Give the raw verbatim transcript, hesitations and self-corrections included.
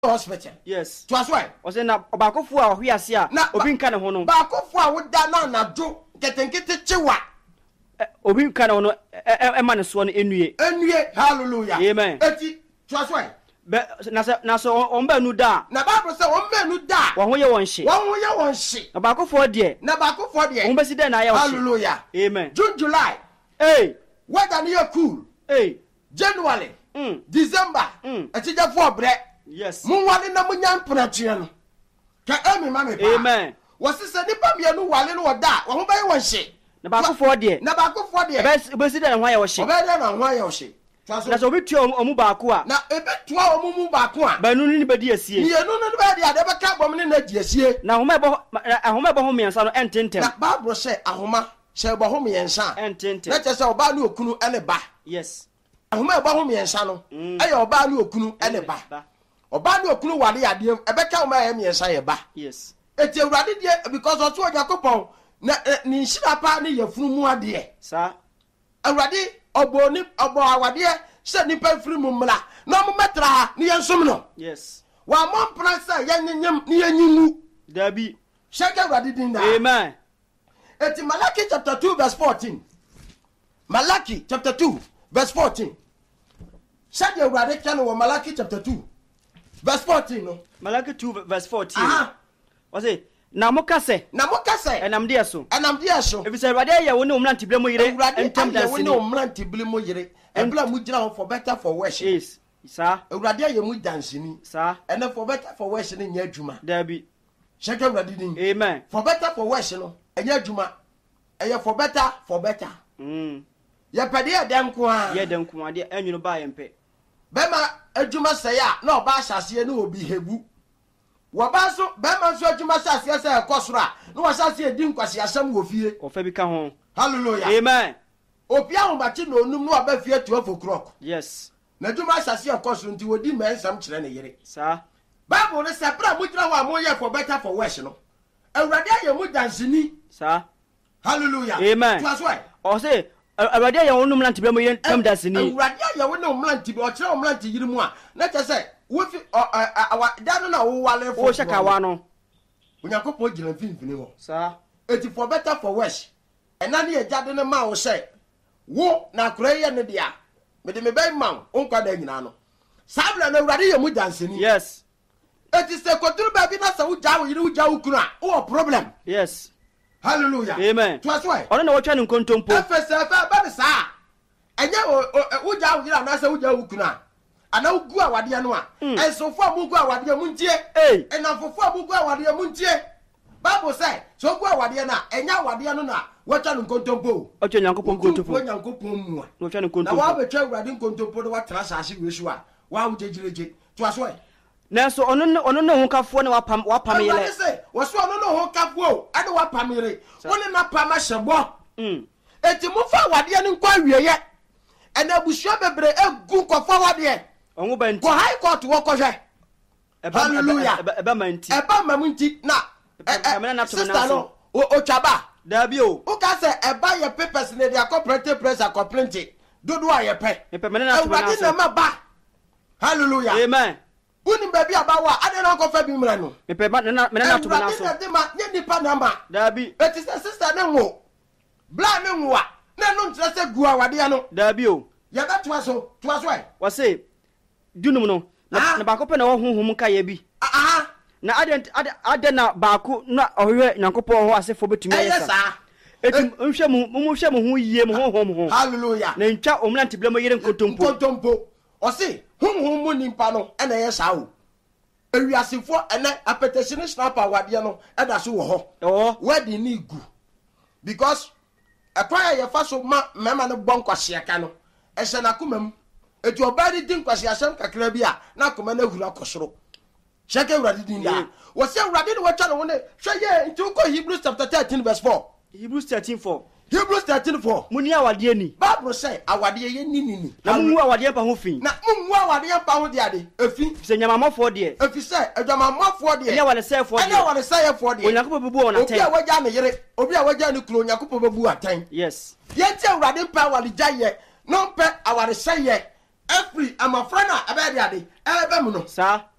hospital. Yes. To as well. O say na obakofo a ohwe ase a obi nka ne ho no. Bakofo a woda na na do ketenkete chewa. Obi nka ne ho no e ma ne so no enue. Enue. Hallelujah. Amen. Eti to as well. Be na so na so on ba nu da. Na Bible say on ba nu da. Wo ho ye won hye. Wo ho ye won hye. Na bakofo de. Na bakofo de. Wo besi de na ya wo hye. Hallelujah. Amen. June, July. Hey. Weather near cool. Hey. January. Mm. December. Mm. Eti je for bre. Yes. Mun wale na munya mpunatue no. Ka emi ma me ba. Amen. Wo sese nipa bia no wale no woda. Wo ho ba ye won hye. Na bakofo de. Na bakofo de. Besi besi de na ho ya wo hye. Oba de na ho ya wo hye. Na so obi tuo omu baako a. Na ebetua omu mu baako a. Ba nu ni bedi asie. Ni enu no ba de ade be ka bom ni na di asie. Na homa ebo ahoma ebo ho miensa no ententem. Na Bible say ahoma say ebo ho miensa. Ententem. Na che say oba na okunu ene ba. Yes. Ahoma ebo ho miensa no. Aye oba na okunu ene ba. Oba na okunu wale ade ebe ka homa ya miensa ye ba. Yes. Eti awurade de because otu Yakobon na ni nhira pa ni yefunu mu ade. Sa. Awurade obo ni obo awade se nipa firi mu mla na mo metra ni yensom no. Yes. Wa mo pransa yenyenyem ni yenyimu. Dabi. Shaka awurade din da. Amen. Eti Malachi chapter two verse fourteen. Malachi chapter two verse fourteen. Shaka awurade kan wo Malachi chapter two verse fourteen no. Malachi two verse fourteen. Ah. What's it? Na mo kase. Na mo kase. Enam de so. Enam de so. If say awurade ye wo ne omrante bile mo yire entem da sini. Wo ne omrante bile mo yire. Ebla mu gira for better for worse. Yes. Sa. Awurade ye mu dansini. Sa. And for better for worse ni nya adwuma. Dabi. Shaka awurade din. Amen. For better for worse no. Enya adwuma. Eye for better for better. Mm. Ye pede ye den ko a. Ye den ko ade anwunu ba ye mpe. Bema adwuma sey a na oba asase ne obi hebu. Woba so bema so adwuma asase sey ekosora na wasase edi nkwase asam wo fie. Ofa bi ka ho. Hallelujah. Amen. Opia ho bachi no onum na oba fie twelve o'clock. Yes. Na adwuma asase ekosoro nti wodi mensam kire ne yere. Sa. Bible ne sepra mu kira wa mo ye for better for worse no. Awurade aye mu dansini. Sa. Hallelujah. Amen. That's why. O say awurade aye wo num lante bile mo yire entem da sini. Awurade aye wo ne omlante bi o kire omlante yiri mu a na che say wo fi awa dano na wo wale for. O shaka wa no. Onyankopon gina finfini ho. Sa. Eti for better for worse. Ena ne yade ne ma wo say wo na kura ye ne dia. Me de me bay ma onka da nyina no. Sabla na awurade ye mu dansini. Yes. Eti se koduru ba bi na sa wo ja wo yiri wo ja wo kunu a wo problem. Yes. Hallelujah. Amen. That's why. Ono na wo twa ne nkontompo. Efese fa ba be sa. Enye wo ja wo yiri na sa wo ja wo kunu a. Ana ugu awade no a. Ensofo amugu awade mu ntie. Hey. Enafofo amugu awade mu ntie. Bible say, so gu awade na enya awade no na watwa no nkontompo. Otwa Nyankopon nkontompo. Otwa Nyankopon mu a. No twa ne Na nkontompo. wa betwa awade nkontompo do watra saase wesu a. Wa wo jejireje. To aso e. Na so ono ono no ho kafo ne wapam wapam yele. What say? Waso ono no ho kafo ade wapam yele. Woni na pama hyebo. Mm. Eti mu fa awade no kwa wieye. Ena busua bebre egu nkofo awade. Onwo ba nti. Ko high court wo ko hwe. Hallelujah. Eba ma nti. Eba ma nti na. Eba na to na so. O o chaba. Dabi o. O ka se eba ye papers ne dia corporate press a complaint. Dodo a ye pe. Eba me na to na so. Na ma ba. Hallelujah. Amen. Uni baby abawa ade na ko fa bi mra no. Eba me na me na to na so. Eba de ma nye nipa na ma. Dabi. Eti se sister ne wo. Bla ne wo a. Na no ntre se gu awade no. Dabi o. Ye ga to aso, to aso e. Wa say dunum no. Na ba ko pe na wo honhom ka ye bi. Ah. Na ade ade na baako na ohwe Nyankopon ho asefo betumi ayesa. Eti nhwe mu mu hwe mu ho yie mu honhom ho. Hallelujah. Na ntwa omlante bile mo yire nkontompo. Nkontompo. O se honhom mu nimpa no e na yesa wo. Ewiasefo ene apetition snapper wade no e da so wo ho. Oh. Wadi ni gu. Because akwaya ye fa so ma mema no bon kwase aka no. E se na komam. Eti obadi din kwase asem kakra bi a na koma na hura kosoro. Shake uradi din da. Wo se uradi no watwa no ne hwe ye nti ko Hebrews chapter thirteen verse four. Hebrews thirteen four. Hebrews thirteen four. Muni awade ni. Bible say awade ye ni ni ni. Na mu awade pa ho fin. Na mu awade pa ho de ade. Efi. Se nyamamofo de. Efi say adwamamofo de. Enya wale say fo de. Enya wale say fo de. Onyakopo bebu on aten. Obi a waja ne yere, obi a waja ne kuro onyakopo bebu aten. Yes. Ye ti awade pa awade jaye. No pe awade say ye. Every amafra na ebe de ade. Ebe mu no. Sa.